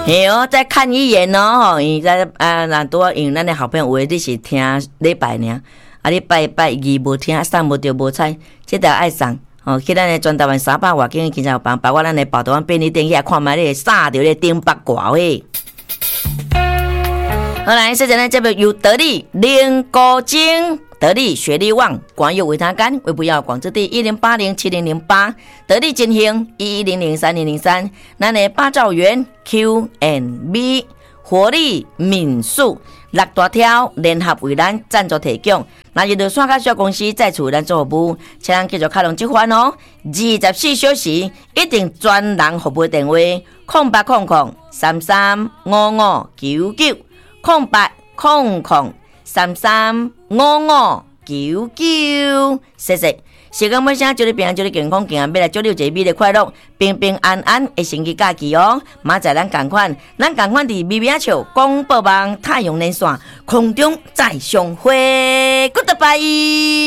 嘿哦，在看一眼哦，吼，伊在那多用咱的好朋友话，你是听礼拜呢，你拜拜二无听，送无着无彩，这条爱送。哦，去咱的全台湾300外间经销房，包括咱的宝岛便利店遐看卖，你会撒着咧顶八卦喂。好来，现在呢，这边由得力零高精。得力学力旺，广有维他干，微不要广之地10807008，得力金星11003003，咱的八兆元 Q&B 活力民宿六大条联合为咱赞助提供，那就到线下小公司再处咱做服务，请咱继续开通这款哦，24小时一定专人服务电话0800335599，谢谢。时间尾声，祝你平安，祝你健康，健康未来，祝你有一个美丽快乐、平平安安的星期假期哦。明仔咱同款伫微微笑广播网太阳连线空中再相会 ，Goodbye。